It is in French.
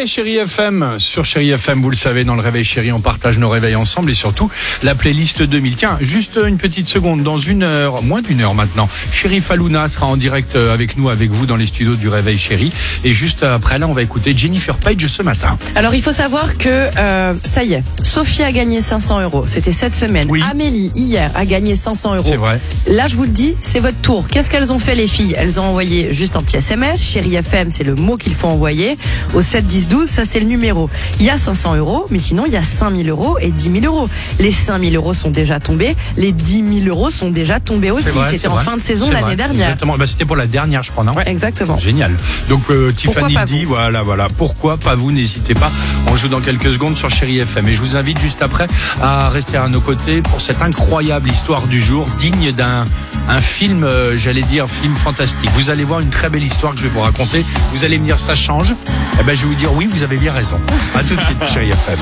journée, Chérie FM. Sur Chérie FM, vous le savez, dans le Réveil Chérie, on partage nos réveils ensemble et surtout la playlist 2000. Tiens, juste une petite seconde, dans une heure, moins d'une heure maintenant, Chérie Falouna sera en direct avec nous, avec vous dans les studios du Réveil Chérie. Et juste après là, on va écouter Jennifer Page ce matin. Alors, il faut savoir que, ça y est, Sophie a gagné 500 €. C'était cette semaine. Oui. Amélie, hier, a gagné 500 €. C'est vrai. Là, je vous le dis, c'est votre tour. Qu'est-ce qu'elles ont fait, les filles? Elles ont envoyé juste un petit SMS. Chérie FM, c'est le mot qu'il faut envoyer. Au 7 10 12, ça c'est le numéro. Il y a 500 €, mais sinon, il y a 5 000 € et 10 000 €. Les 5 000 € sont déjà tombés. Les 10 000 € sont déjà tombés aussi. C'était en fin de saison l'année dernière. Exactement. Bah, c'était pour la dernière, je crois, non? Ouais, exactement. Génial. Donc, Tiffany pas dit, vous voilà. Pourquoi pas vous? N'hésitez pas. On joue dans quelques secondes sur Chérie FM. Et je vous invite juste après à rester à nos côtés pour cette incroyable histoire du jour, digne d'un film, j'allais dire, film fantastique. Vous allez voir une très belle histoire que je vais vous raconter. Vous allez me dire, ça change. Eh ben, je vais vous dire, oui, vous avez bien raison. À tout de suite, Chérie FM.